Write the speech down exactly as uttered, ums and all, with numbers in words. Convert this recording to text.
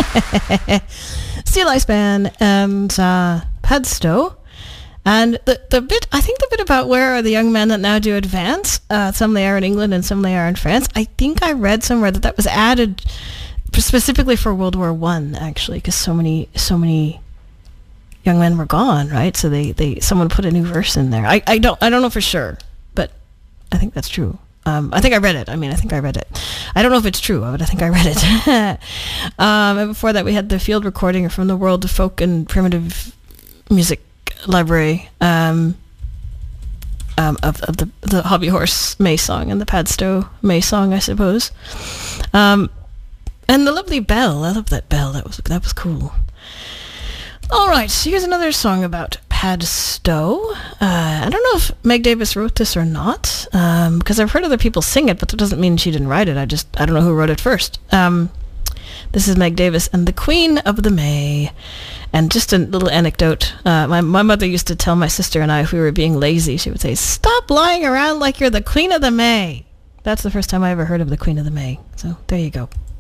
Steel Ice Band and uh, Padstow. And the the bit, I think the bit about where are the young men that now do advance, uh, some they are in England and some they are in France, I think I read somewhere that that was added specifically for World War One, actually, because so many, so many young men were gone, right? So they, they someone put a new verse in there. I, I don't I don't know for sure, but I think that's true. Um, I think I read it. I mean, I think I read it. I don't know if it's true, but I think I read it. um, and before that, we had the field recording from the World of Folk and Primitive Music Library um, um, of, of the, the Hobby Horse May song and the Padstow May song, I suppose. Um, and the lovely bell. I love that bell. That was that was cool. All right, so here's another song about Padstow. Uh, I don't know if Meg Davis wrote this or not, um, because I've heard other people sing it, but that doesn't mean she didn't write it. I just, I don't know who wrote it first. Um, this is Meg Davis and the Queen of the May. And just a little anecdote. Uh, my, my mother used to tell my sister and I if we were being lazy, she would say, "Stop lying around like you're the Queen of the May." That's the first time I ever heard of the Queen of the May. So there you go.